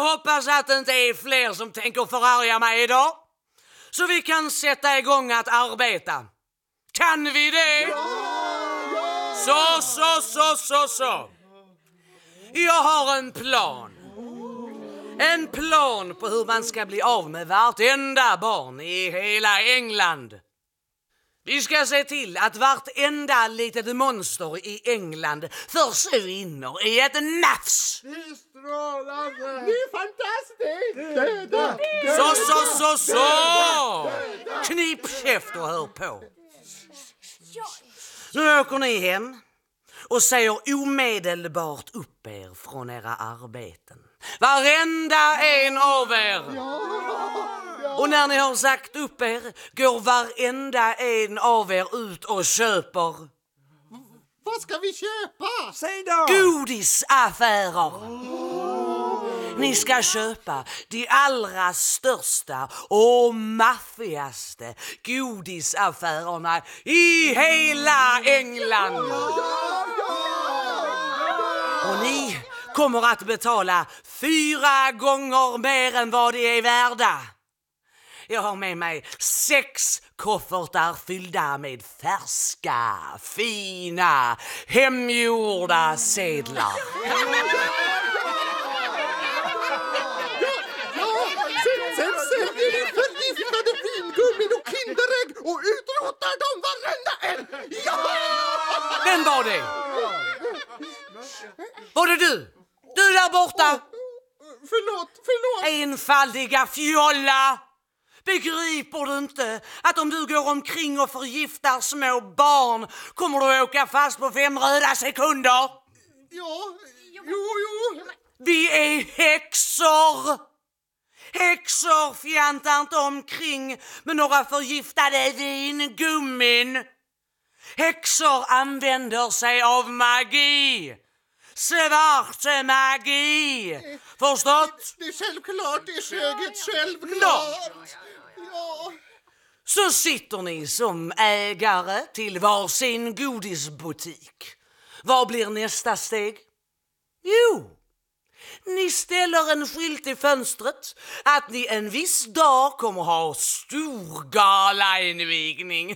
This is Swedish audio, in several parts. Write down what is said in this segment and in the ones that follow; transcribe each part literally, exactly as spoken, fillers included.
hoppas att det inte är fler som tänker förarga mig idag. Så vi kan sätta igång att arbeta. Kan vi det? Ja! Ja! Så, så, så, så, så. Jag har en plan. En plan på hur man ska bli av med vartenda barn i hela England. Vi ska se till att vartenda litet monster i England försvinner i ett nafs. Det är strålande. Det är fantastiskt. Döda. Så, så, så, så. Knip käft och hör på. Nu åker ni hem och säger omedelbart upp er från era arbeten. Varenda en av er. Och när ni har sagt upp er går varenda en av er ut och köper. Vad ska vi köpa? Säg då! Godisaffärer. Ni ska köpa de allra största och maffigaste godisaffärerna i hela England. Och ni kommer att betala fyra gånger mer än vad de är värda. Jag har med mig sex koffertar fyllda med färska, fina, hemgjorda sedlar. Ja, sen, sen säljer ni förgiftade vingummin och kinderägg och utrotar dem varenda en. Ja! Vem var det? Var det du? Du där borta? Förlåt, förlåt. Enfaldiga fjolla! Begriper du inte att om du går omkring och förgiftar små barn kommer du åka fast på fem röda sekunder? Ja, jo, jo. Vi är häxor! Häxor fjantar inte omkring med några förgiftade vingummin. Häxor använder sig av magi. Svart magi. Förstått? Det är självklart, det är sköget självklart. Ja. Så sitter ni som ägare till varsin godisbutik. Vad blir nästa steg? Jo, ni ställer en skylt i fönstret att ni en viss dag kommer ha stor galainvigning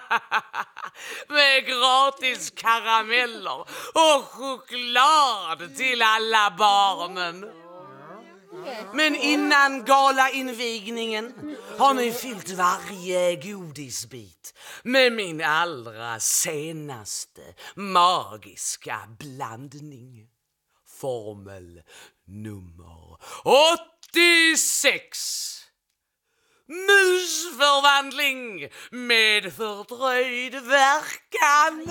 med gratis karameller och choklad till alla barnen. Men innan galainvigningen har ni fyllt varje godisbit med min allra senaste magiska blandning. Formel nummer åttiosex. Musförvandling med fördröjd verkan.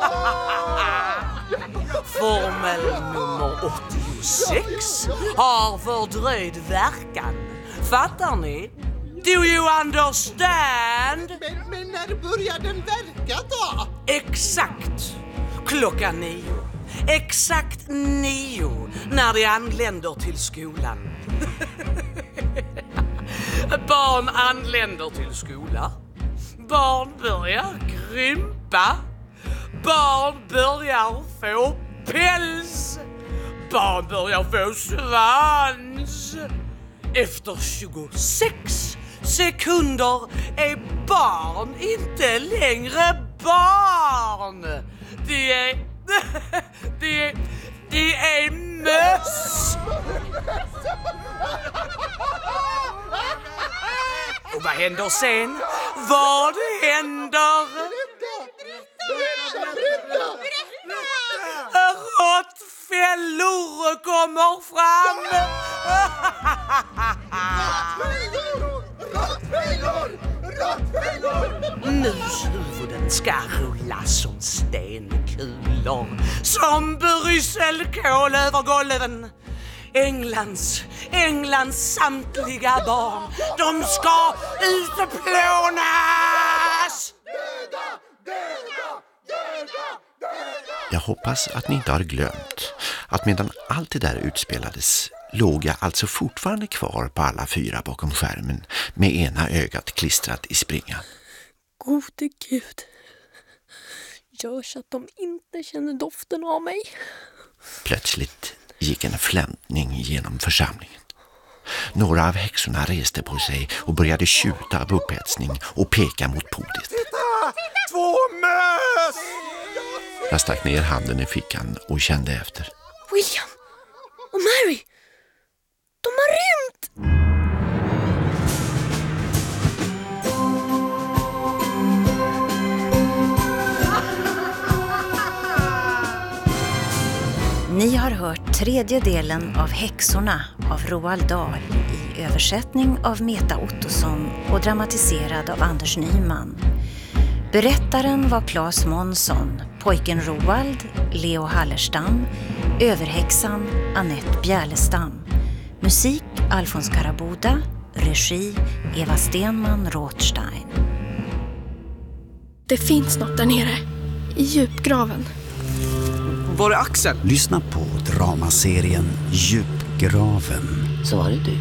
Formel nummer åttiosex har fördröjd verkan. Fattar ni? Do you understand? Men, men när börjar den verka då? Exakt klockan nio. Exakt nio när de anländer till skolan. Barn anländer till skolan. Barn börjar krympa. Barn börjar få päls. Barn börjar få svans. Efter tjugosex sekunder är barn inte längre barn. De är... De är... De är möss. Och vad händer sen? Vad händer? Råttfällor kommer fram. Råttfällor! Råttfällor! Mushuvuden ska rulla som stenkulor, som brysselkål över golven. Englands, Englands samtliga barn, de ska utplånas! Döda! Döda! Döda! Döda! Jag hoppas att ni inte har glömt att medan allt det där utspelades låg jag alltså fortfarande kvar på alla fyra bakom skärmen med ena ögat klistrat i springan. Gode Gud, gör så att de inte känner doften av mig. Plötsligt gick en flämtning genom församlingen. Några av häxorna reste på sig och började tjuta av upphetsning och peka mot podiet. Titta! Två möss! Jag stack ner handen i fickan och kände efter. William och Mary, de har rymt! Ni har hört tredje delen av Häxorna av Roald Dahl i översättning av Meta Ottosson och dramatiserad av Anders Nyman. Berättaren var Claes Månsson, pojken Roald, Leo Hallerstam, överhäxan Annette Bjärlestam. Musik Alfons Karaboda, regi Eva Stenman Rothstein. Det finns något där nere, i djupgraven. Var är Axel? Lyssna på dramaserien Djupgraven. Så var det du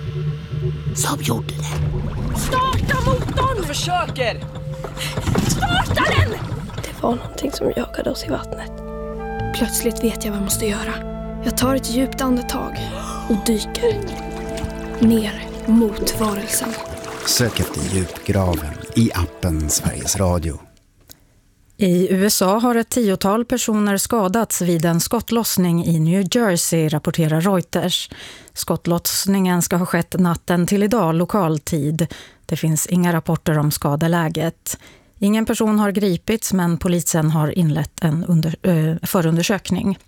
som gjorde det. Starta motorn! Försöker! Starta den! Det var någonting som jagade oss i vattnet. Plötsligt vet jag vad jag måste göra. Jag tar ett djupt andetag och dyker ner mot varelsen. Sök efter Djupgraven i appen Sveriges Radio. I U S A har ett tiotal personer skadats vid en skottlossning i New Jersey, rapporterar Reuters. Skottlossningen ska ha skett natten till idag lokal tid. Det finns inga rapporter om skadeläget. Ingen person har gripits, men polisen har inlett en under, äh, förundersökning.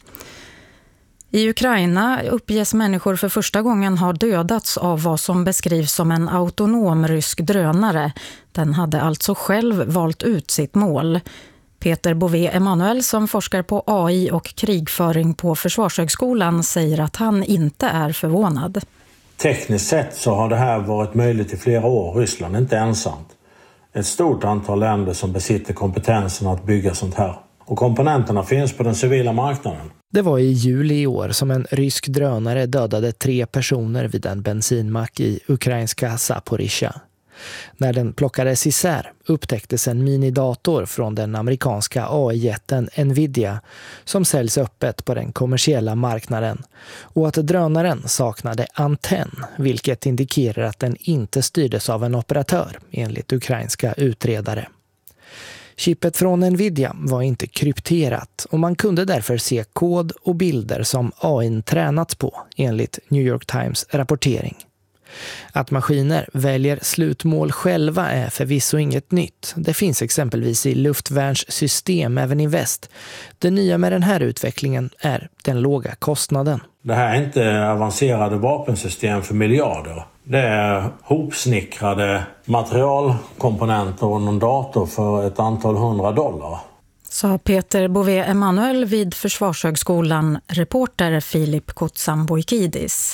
I Ukraina uppges människor för första gången ha dödats av vad som beskrivs som en autonom rysk drönare. Den hade alltså själv valt ut sitt mål. Peter Bové Emanuel, som forskar på A I och krigföring på Försvarshögskolan, säger att han inte är förvånad. Tekniskt sett så har det här varit möjligt i flera år. Ryssland är inte ensamt. Ett stort antal länder som besitter kompetensen att bygga sånt här. Och komponenterna finns på den civila marknaden. Det var i juli i år som en rysk drönare dödade tre personer vid en bensinmack i ukrainska Zaporizjzja. När den plockades isär upptäcktes en minidator från den amerikanska A I-jätten Nvidia som säljs öppet på den kommersiella marknaden, och att drönaren saknade antenn, vilket indikerar att den inte styrdes av en operatör, enligt ukrainska utredare. Chippet från Nvidia var inte krypterat och man kunde därför se kod och bilder som A I tränats på, enligt New York Times rapportering. Att maskiner väljer slutmål själva är förvisso inget nytt. Det finns exempelvis i luftvärnssystem även i väst. Det nya med den här utvecklingen är den låga kostnaden. Det här är inte avancerade vapensystem för miljarder. Det är hopsnickrade materialkomponenter och någon dator för ett antal hundra dollar. Sa Peter Bové Emanuel vid Försvarshögskolan, reporter Filip Kotsamboikidis.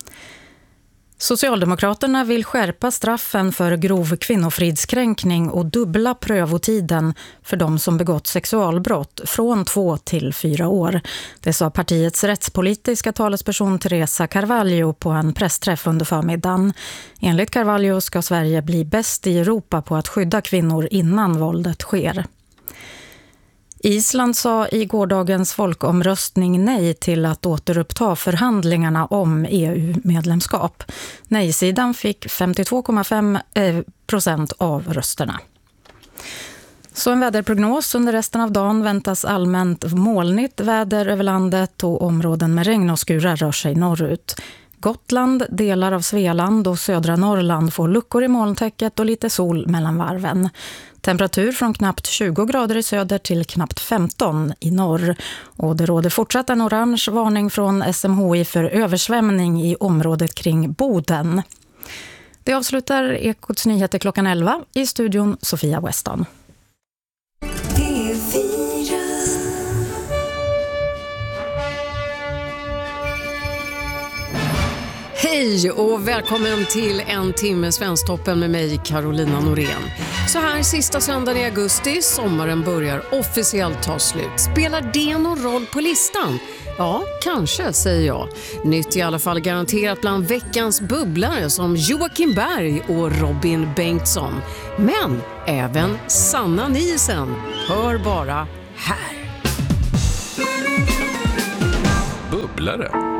Socialdemokraterna vill skärpa straffen för grov kvinnofridskränkning och dubbla prövotiden för de som begått sexualbrott från två till fyra år. Det sa partiets rättspolitiska talesperson Teresa Carvalho på en pressträff under förmiddagen. Enligt Carvalho ska Sverige bli bäst i Europa på att skydda kvinnor innan våldet sker. Island sa i gårdagens folkomröstning nej till att återuppta förhandlingarna om E U-medlemskap. Nej-sidan fick femtiotvå komma fem procent av rösterna. Så en väderprognos: under resten av dagen väntas allmänt molnigt väder över landet och områden med regn och skurar rör sig norrut. Gotland, delar av Svealand och södra Norrland får luckor i molntäcket och lite sol mellan varven. Temperatur från knappt tjugo grader i söder till knappt femton i norr. Och det råder fortsatt en orange varning från S M H I för översvämning i området kring Boden. Det avslutar Ekots nyheter klockan elva. I studion Sofia Weston. Hej och välkommen till en timme Svensktoppen med mig, Carolina Norén. Så här sista söndagen i augusti, sommaren börjar officiellt ta slut. Spelar det någon roll på listan? Ja, kanske, säger jag. Nytt i alla fall garanterat bland veckans bubblare som Joakim Berg och Robin Bengtsson. Men även Sanna Nielsen. Hör bara här. Bubblare.